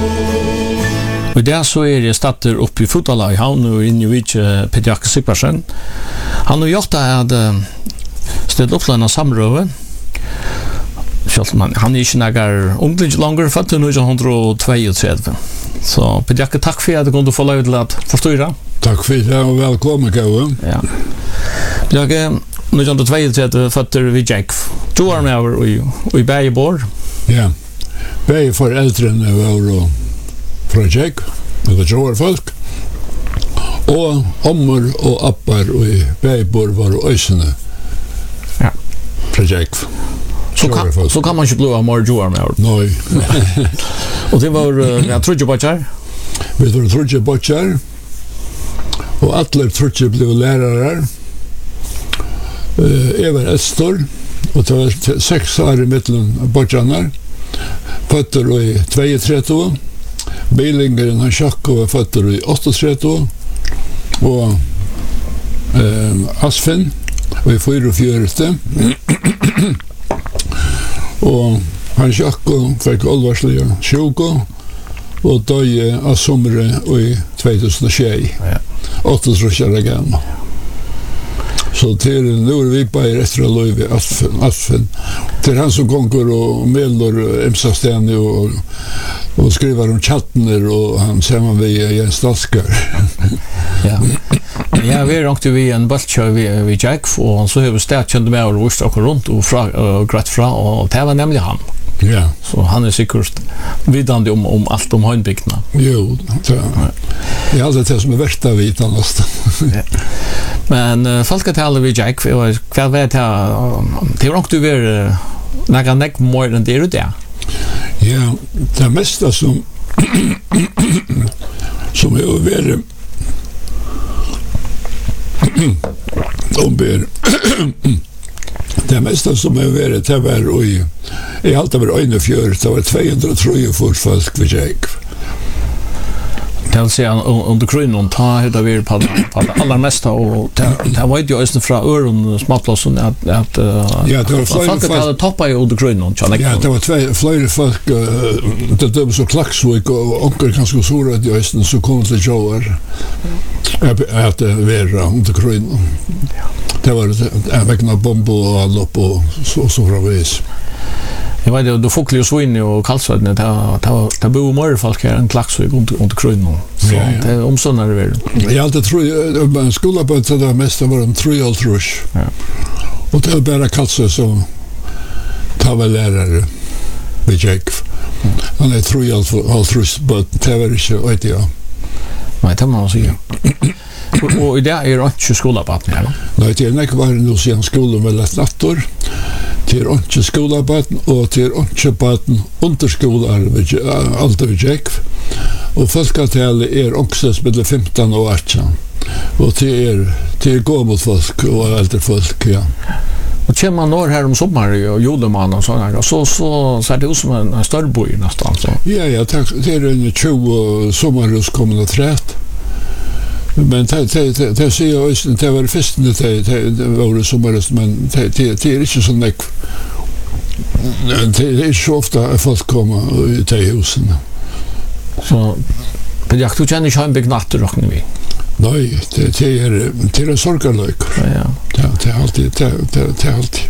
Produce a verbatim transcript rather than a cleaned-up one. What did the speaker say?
Och där så är det starter upp i fotboll i havn och in i vich Peter Sigvarsson. Han har gjort att ställt upp en samröve. Man han är inte några ungdomar längre för att nu är tvåhundratjugotvå. Så Peter, tack för att du kunde få lov till att förståra. Tack för det och välkommen Kaue. Ja. Jag nu är tvåhundratjugotvå fötter vi Jack. Två år med över i i Bergbor. Ja. Bäj för äldre var projekt med två folk. Och ommor och appar och i Bergbor var ösne. Ja. Projekt. Så kan, så kan man inte bli mer joar med. Nej. Och det var jag tror ju bara här. Vi var tror ju bara här. Och alla tror ju blev lärare. Eh Eva Estor och det var sex år i mitten borgarna. Fötter i tvåhundratrettio. Bilingeren han Schacko var fötter i åttiotre. Och eh Asfen och i fyrtiofyra. Och han Schacko fick allvarsliga sjuka och döde av sommaren i tjugohundratjugo. Ja. åttiotre år gammal. Så till nu är vi på extra lov i Asfen. Till han som gånger och medlor Emsasten och och skriver om chattner och han samman vi Jens Daskar. Ja. Ja, vi åkte vi en bultkör vi vi Jack och så har vi stått kände med och visst åker runt och fra och grätt fra och det var nämligen han. Ja. Så han är säkert vidande om om allt om Höjnbygdna. Jo, så. Det är alltid det som är värsta vitan nästan. Men uh, folk att tala vi Jack och vad vet jag det är också över några neck mer än det är det. Ja, det mesta som som är över de ber det mesta som är över det var i i allt över Öjnefjörd det var tvåhundratre folk vid Jack. Det vill säga under krönon ta det vi på på allra mesta och det var ju just från öron småplatsen att att ja det var folk som hade toppat i under krönon. Ja, det var två flera folk det det så klaxvik och onkel kanske så att jag just så kom till Joar. Att det var under krönon. Det var en vägna bomb och alla på så så framvis. Jag vet att du får ju så in och Karlsvärden ta ta ta bo mer folk här en klaxvik under under krönon. Så det är omsönar det väl. Jag alltid tror jag skola på det där mesta var en tre all trush. Ja. Och det är bara Karlsvärden så ta väl lärare vid Jack. Han är tre all trush but det var inte vet jag. Nej, det måste jag. Och och det är ju inte skola på att eller? Nej, det är inte var nu sen skolan väl att nattor. Till inte skolabaten och till inte baten underskolan allt vid Jack. Och folkatalet är också mellan femton och arton. Och det är till gå mot folk och äldre folk, ja. Och kommer man norr här om sommar och Jodeman och sådana så så så är det ut som en större by nästan så. Ja, ja, det är en tjugo sommarhus kommer att rätt. Men det det det ser jag just det var först det det var det sommarhus men det det är inte så mycket. Det är så ofta folk kommer till husen. Så men jag tror inte jag har en byggnatt och vi. Nej, det det är det är sorgligt. Ja. Det det är alltid det det är alltid.